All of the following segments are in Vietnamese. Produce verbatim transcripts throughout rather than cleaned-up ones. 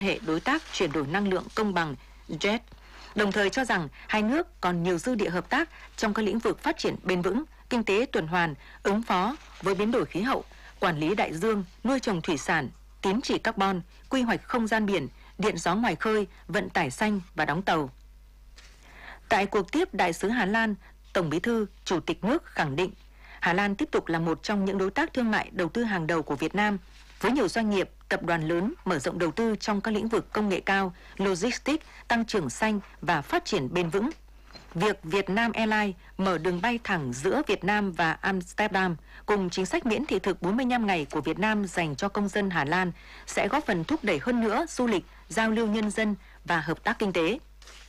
hệ đối tác chuyển đổi năng lượng công bằng J E T, đồng thời cho rằng hai nước còn nhiều dư địa hợp tác trong các lĩnh vực phát triển bền vững, kinh tế tuần hoàn, ứng phó với biến đổi khí hậu, quản lý đại dương, nuôi trồng thủy sản, tín chỉ carbon, quy hoạch không gian biển, điện gió ngoài khơi, vận tải xanh và đóng tàu. Tại cuộc tiếp Đại sứ Hà Lan, Tổng Bí thư, Chủ tịch nước khẳng định Hà Lan tiếp tục là một trong những đối tác thương mại đầu tư hàng đầu của Việt Nam, với nhiều doanh nghiệp, tập đoàn lớn mở rộng đầu tư trong các lĩnh vực công nghệ cao, logistics, tăng trưởng xanh và phát triển bền vững. Việc Việt Nam Airlines mở đường bay thẳng giữa Việt Nam và Amsterdam cùng chính sách miễn thị thực bốn mươi lăm ngày của Việt Nam dành cho công dân Hà Lan sẽ góp phần thúc đẩy hơn nữa du lịch, giao lưu nhân dân và hợp tác kinh tế.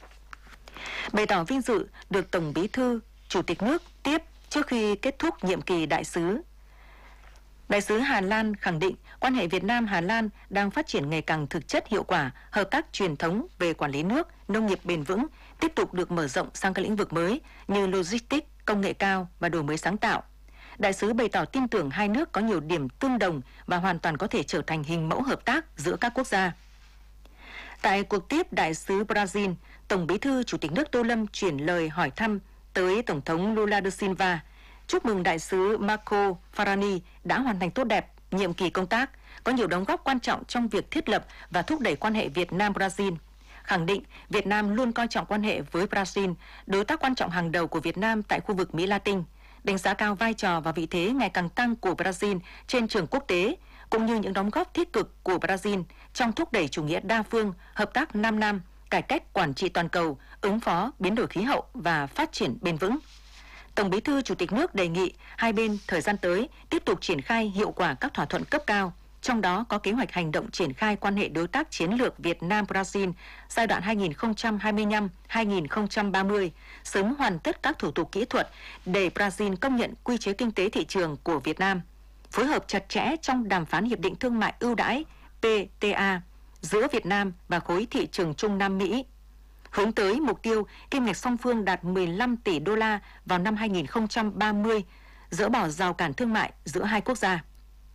Bày tỏ vinh dự được Tổng Bí thư, Chủ tịch nước tiếp trước khi kết thúc nhiệm kỳ đại sứ, Đại sứ Hà Lan khẳng định quan hệ Việt Nam-Hà Lan đang phát triển ngày càng thực chất hiệu quả, hợp tác truyền thống về quản lý nước, nông nghiệp bền vững tiếp tục được mở rộng sang các lĩnh vực mới như logistics, công nghệ cao và đổi mới sáng tạo. Đại sứ bày tỏ tin tưởng hai nước có nhiều điểm tương đồng và hoàn toàn có thể trở thành hình mẫu hợp tác giữa các quốc gia. Tại cuộc tiếp Đại sứ Brazil, Tổng Bí thư Chủ tịch nước Tô Lâm chuyển lời hỏi thăm tới Tổng thống Lula da Silva, chúc mừng Đại sứ Marco Farani đã hoàn thành tốt đẹp nhiệm kỳ công tác, có nhiều đóng góp quan trọng trong việc thiết lập và thúc đẩy quan hệ Việt Nam-Brazil. Khẳng định Việt Nam luôn coi trọng quan hệ với Brazil, đối tác quan trọng hàng đầu của Việt Nam tại khu vực Mỹ Latin, đánh giá cao vai trò và vị thế ngày càng tăng của Brazil trên trường quốc tế, cũng như những đóng góp tích cực của Brazil trong thúc đẩy chủ nghĩa đa phương, hợp tác Nam Nam, cải cách quản trị toàn cầu, ứng phó biến đổi khí hậu và phát triển bền vững. Tổng Bí thư Chủ tịch nước đề nghị hai bên thời gian tới tiếp tục triển khai hiệu quả các thỏa thuận cấp cao, trong đó có kế hoạch hành động triển khai quan hệ đối tác chiến lược Việt Nam-Brazil giai đoạn hai nghìn không trăm hai mươi lăm đến hai nghìn không trăm ba mươi, sớm hoàn tất các thủ tục kỹ thuật để Brazil công nhận quy chế kinh tế thị trường của Việt Nam, phối hợp chặt chẽ trong đàm phán hiệp định thương mại ưu đãi P T A giữa Việt Nam và khối thị trường Trung Nam Mỹ, hướng tới mục tiêu kim ngạch song phương đạt mười lăm tỷ đô la vào năm hai nghìn không trăm ba mươi, dỡ bỏ rào cản thương mại giữa hai quốc gia.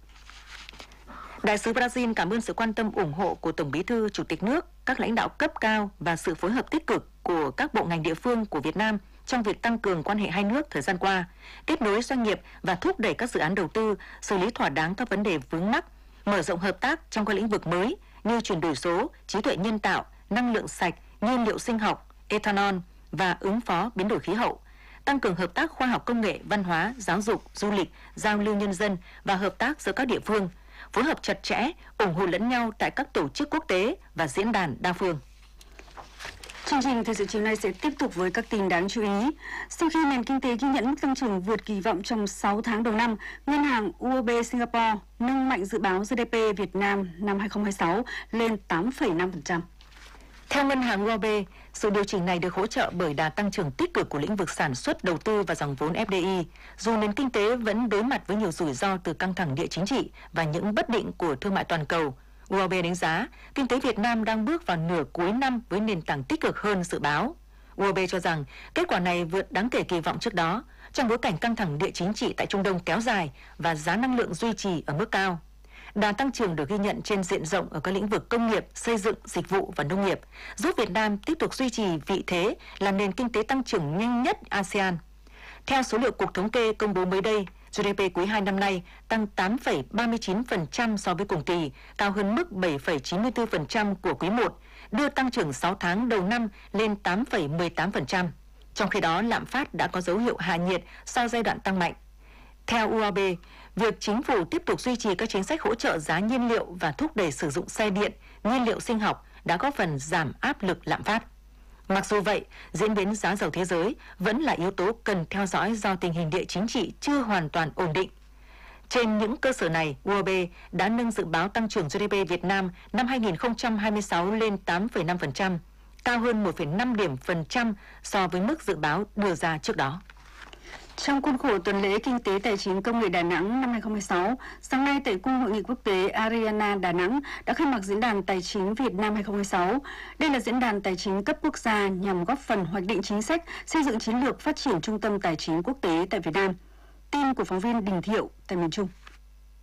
Đại sứ Brazil cảm ơn sự quan tâm ủng hộ của Tổng Bí thư, Chủ tịch nước, các lãnh đạo cấp cao và sự phối hợp tích cực của các bộ ngành địa phương của Việt Nam trong việc tăng cường quan hệ hai nước thời gian qua, kết nối doanh nghiệp và thúc đẩy các dự án đầu tư, xử lý thỏa đáng các vấn đề vướng mắc, mở rộng hợp tác trong các lĩnh vực mới như chuyển đổi số, trí tuệ nhân tạo, năng lượng sạch, nhiên liệu sinh học, ethanol và ứng phó biến đổi khí hậu, tăng cường hợp tác khoa học công nghệ, văn hóa, giáo dục, du lịch, giao lưu nhân dân và hợp tác giữa các địa phương, phối hợp chặt chẽ, ủng hộ lẫn nhau tại các tổ chức quốc tế và diễn đàn đa phương. Chương trình thời sự chiều nay sẽ tiếp tục với các tin đáng chú ý. Sau khi nền kinh tế ghi nhận mức tăng trưởng vượt kỳ vọng trong sáu tháng đầu năm, Ngân hàng U O B Singapore nâng mạnh dự báo G D P Việt Nam năm hai nghìn không trăm hai mươi sáu lên tám phẩy năm phần trăm. Theo Ngân hàng U O B, sự điều chỉnh này được hỗ trợ bởi đà tăng trưởng tích cực của lĩnh vực sản xuất, đầu tư và dòng vốn F D I, dù nền kinh tế vẫn đối mặt với nhiều rủi ro từ căng thẳng địa chính trị và những bất định của thương mại toàn cầu. U O B đánh giá, kinh tế Việt Nam đang bước vào nửa cuối năm với nền tảng tích cực hơn dự báo. U O B cho rằng kết quả này vượt đáng kể kỳ vọng trước đó, trong bối cảnh căng thẳng địa chính trị tại Trung Đông kéo dài và giá năng lượng duy trì ở mức cao. Đà tăng trưởng được ghi nhận trên diện rộng ở các lĩnh vực công nghiệp, xây dựng, dịch vụ và nông nghiệp, giúp Việt Nam tiếp tục duy trì vị thế là nền kinh tế tăng trưởng nhanh nhất a sê an. Theo số liệu Cục Thống kê công bố mới đây, G D P quý hai năm nay tăng tám phẩy ba mươi chín phần trăm so với cùng kỳ, cao hơn mức bảy phẩy chín mươi tư phần trăm của quý một, đưa tăng trưởng sáu tháng đầu năm lên tám phẩy mười tám phần trăm. Trong khi đó, lạm phát đã có dấu hiệu hạ nhiệt sau giai đoạn tăng mạnh. Theo U O B, việc chính phủ tiếp tục duy trì các chính sách hỗ trợ giá nhiên liệu và thúc đẩy sử dụng xe điện, nhiên liệu sinh học đã góp phần giảm áp lực lạm phát. Mặc dù vậy, diễn biến giá dầu thế giới vẫn là yếu tố cần theo dõi do tình hình địa chính trị chưa hoàn toàn ổn định. Trên những cơ sở này, U O B đã nâng dự báo tăng trưởng G D P Việt Nam năm hai nghìn không trăm hai mươi sáu lên tám phẩy năm phần trăm, cao hơn một phẩy năm điểm phần trăm so với mức dự báo đưa ra trước đó. Trong khuôn khổ tuần lễ Kinh tế Tài chính Công nghệ Đà Nẵng năm hai nghìn không trăm hai mươi sáu, sáng nay tại Cung Hội nghị Quốc tế Ariana Đà Nẵng đã khai mạc Diễn đàn Tài chính Việt Nam hai nghìn không trăm hai mươi sáu. Đây là diễn đàn tài chính cấp quốc gia nhằm góp phần hoạch định chính sách, xây dựng chiến lược phát triển trung tâm tài chính quốc tế tại Việt Nam. Tin của phóng viên Đình Thiệu tại miền Trung.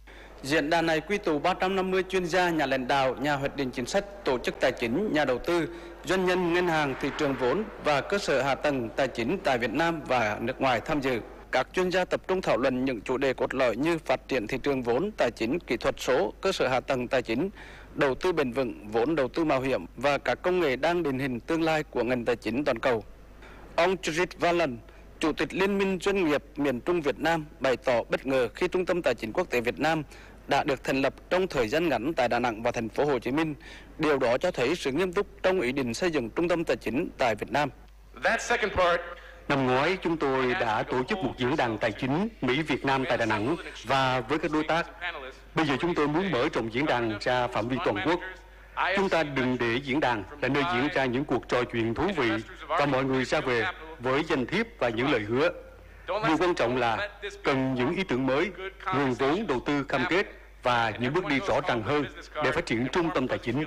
Diễn đàn này quy tụ ba trăm năm mươi chuyên gia, nhà lãnh đạo, nhà hoạch định chính sách, tổ chức tài chính, nhà đầu tư, doanh nhân, ngân hàng, thị trường vốn và cơ sở hạ tầng tài chính tại Việt Nam và nước ngoài tham dự. Các chuyên gia tập trung thảo luận những chủ đề cốt lõi như phát triển thị trường vốn, tài chính, kỹ thuật số, cơ sở hạ tầng tài chính, đầu tư bền vững, vốn đầu tư mạo hiểm và các công nghệ đang định hình tương lai của ngành tài chính toàn cầu. Ông Chris Valland, Chủ tịch Liên minh Doanh nghiệp miền Trung Việt Nam bày tỏ bất ngờ khi Trung tâm Tài chính Quốc tế Việt Nam đã được thành lập trong thời gian ngắn tại Đà Nẵng và thành phố Hồ Chí Minh. Điều đó cho thấy sự nghiêm túc trong ý định xây dựng trung tâm tài chính tại Việt Nam. Năm ngoái, chúng tôi đã tổ chức một diễn đàn tài chính Mỹ-Việt Nam tại Đà Nẵng và với các đối tác. Bây giờ chúng tôi muốn mở rộng diễn đàn ra phạm vi toàn quốc. Chúng ta đừng để diễn đàn là nơi diễn ra những cuộc trò chuyện thú vị và mọi người ra về với danh thiếp và những lời hứa. Điều quan trọng là cần những ý tưởng mới, nguồn vốn đầu tư cam kết và những bước đi rõ ràng hơn để phát triển trung tâm tài chính.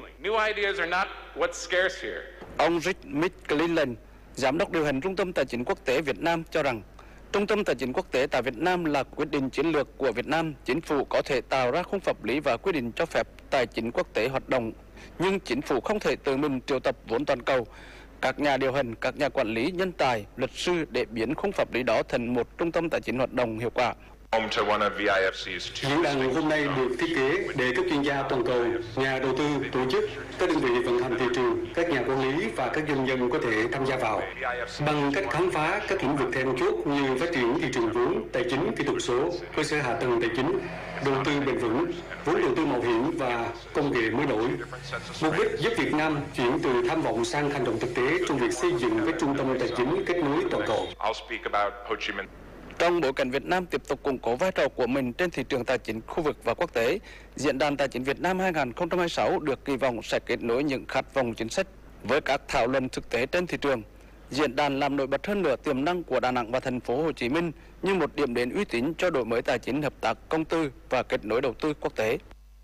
Ông Rick McClellan, Giám đốc điều hành Trung tâm Tài chính Quốc tế Việt Nam cho rằng Trung tâm Tài chính Quốc tế tại Việt Nam là quyết định chiến lược của Việt Nam. Chính phủ có thể tạo ra khung pháp lý và quy định cho phép tài chính quốc tế hoạt động, nhưng chính phủ không thể tự mình triệu tập vốn toàn cầu, các nhà điều hành, các nhà quản lý, nhân tài, luật sư để biến khung pháp lý đó thành một trung tâm tài chính hoạt động hiệu quả. Diễn đàn hôm nay được thiết kế để các chuyên gia toàn cầu, nhà đầu tư, tổ chức, các đơn vị vận hành thị trường, các nhà quản lý và các doanh nhân có thể tham gia vào bằng cách khám phá các lĩnh vực then chốt như phát triển thị trường vốn, tài chính, kỹ thuật số, cơ sở hạ tầng tài chính, đầu tư bền vững, vốn đầu tư mạo hiểm và công nghệ mới nổi. Mục đích giúp Việt Nam chuyển từ tham vọng sang hành động thực tế trong việc xây dựng các trung tâm tài chính kết nối toàn cầu. Trong bối cảnh Việt Nam tiếp tục củng cố vai trò của mình trên thị trường tài chính khu vực và quốc tế, Diễn đàn Tài chính Việt Nam hai không hai sáu được kỳ vọng sẽ kết nối những khát vọng chính sách với các thảo luận thực tế trên thị trường. Diễn đàn làm nổi bật hơn nữa tiềm năng của Đà Nẵng và thành phố Hồ Chí Minh như một điểm đến uy tín cho đổi mới tài chính, hợp tác công tư và kết nối đầu tư quốc tế.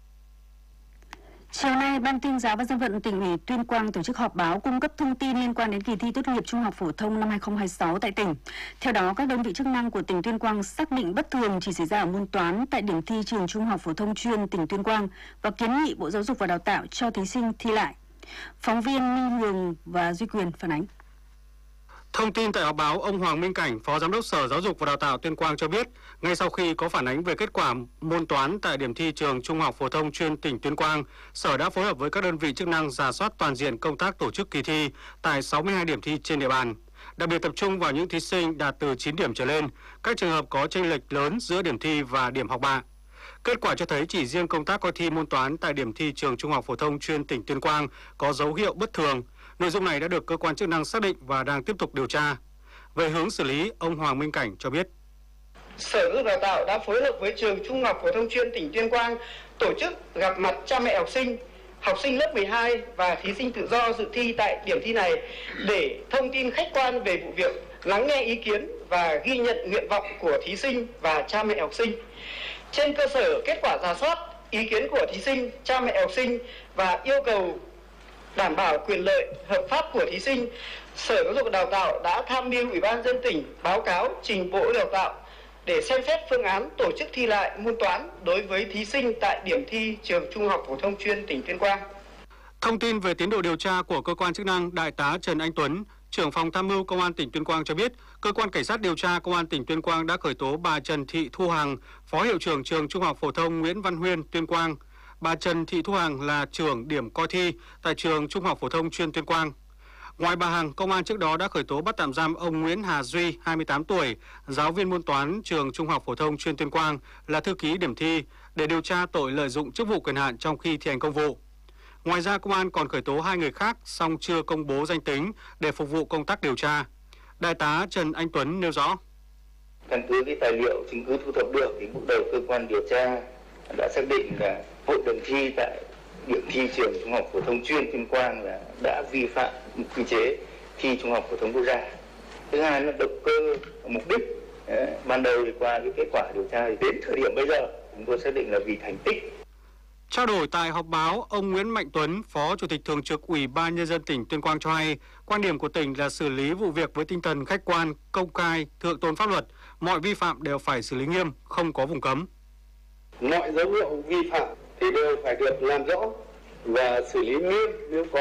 Chiều nay, Ban Tuyên giáo và Dân vận tỉnh ủy Tuyên Quang tổ chức họp báo cung cấp thông tin liên quan đến kỳ thi tốt nghiệp trung học phổ thông năm hai không hai sáu tại tỉnh. Theo đó, các đơn vị chức năng của tỉnh Tuyên Quang xác định bất thường chỉ xảy ra ở môn toán tại điểm thi trường trung học phổ thông chuyên tỉnh Tuyên Quang và kiến nghị Bộ Giáo dục và Đào tạo cho thí sinh thi lại. Phóng viên Minh Hường và Duy Quyền phản ánh. Thông tin tại họp báo, ông Hoàng Minh Cảnh, Phó Giám đốc Sở Giáo dục và Đào tạo Tuyên Quang cho biết, ngay sau khi có phản ánh về kết quả môn toán tại điểm thi trường Trung học phổ thông chuyên tỉnh Tuyên Quang, Sở đã phối hợp với các đơn vị chức năng rà soát toàn diện công tác tổ chức kỳ thi tại sáu mươi hai điểm thi trên địa bàn, đặc biệt tập trung vào những thí sinh đạt từ chín điểm trở lên, các trường hợp có chênh lệch lớn giữa điểm thi và điểm học bạ. Kết quả cho thấy chỉ riêng công tác coi thi môn toán tại điểm thi trường Trung học phổ thông chuyên tỉnh Tuyên Quang có dấu hiệu bất thường. Nội dung này đã được cơ quan chức năng xác định và đang tiếp tục điều tra. Về hướng xử lý, ông Hoàng Minh Cảnh cho biết. Sở Giáo dục Đào tạo đã phối hợp với trường Trung học phổ thông chuyên tỉnh Tuyên Quang tổ chức gặp mặt cha mẹ học sinh, học sinh lớp mười hai và thí sinh tự do dự thi tại điểm thi này để thông tin khách quan về vụ việc, lắng nghe ý kiến và ghi nhận nguyện vọng của thí sinh và cha mẹ học sinh. Trên cơ sở kết quả rà soát, ý kiến của thí sinh, cha mẹ học sinh và yêu cầu đảm bảo quyền lợi hợp pháp của thí sinh, Sở Giáo dục và Đào tạo đã tham mưu Ủy ban nhân dân tỉnh báo cáo trình Bộ Đào tạo để xem xét phương án tổ chức thi lại môn toán đối với thí sinh tại điểm thi trường Trung học phổ thông chuyên tỉnh Tuyên Quang. Thông tin về tiến độ điều tra của cơ quan chức năng, Đại tá Trần Anh Tuấn, trưởng phòng tham mưu Công an tỉnh Tuyên Quang cho biết, cơ quan cảnh sát điều tra Công an tỉnh Tuyên Quang đã khởi tố bà Trần Thị Thu Hằng, Phó hiệu trưởng trường Trung học phổ thông Nguyễn Văn Huyên, Tuyên Quang. Bà Trần Thị Thu Hằng là trưởng điểm coi thi tại trường Trung học phổ thông chuyên Tuyên Quang. Ngoài bà Hằng, công an trước đó đã khởi tố bắt tạm giam ông Nguyễn Hà Duy, hai mươi tám tuổi, giáo viên môn toán trường Trung học phổ thông chuyên Tuyên Quang, là thư ký điểm thi để điều tra tội lợi dụng chức vụ quyền hạn trong khi thi hành công vụ. Ngoài ra, công an còn khởi tố hai người khác song chưa công bố danh tính để phục vụ công tác điều tra. Đại tá Trần Anh Tuấn nêu rõ. Căn cứ cái tài liệu chứng cứ thu thập được thì bước đầu cơ quan điều tra đã xác định là hội đồng thi tại điểm thi trường Trung học phổ thông chuyên Tuyên Quang là đã vi phạm quy chế thi Trung học phổ thông quốc gia. Thứ hai là động cơ, mục đích. Đấy, ban đầu thì qua cái kết quả điều tra thì đến thời điểm bây giờ chúng tôi xác định là vì thành tích. Trao đổi tại họp báo, ông Nguyễn Mạnh Tuấn, Phó Chủ tịch Thường trực Ủy ban Nhân dân tỉnh Tuyên Quang cho hay, quan điểm của tỉnh là xử lý vụ việc với tinh thần khách quan, công khai, thượng tôn pháp luật, mọi vi phạm đều phải xử lý nghiêm, không có vùng cấm. Mọi dấu hiệu vi phạm thì đều phải được làm rõ và xử lý nghiêm nếu có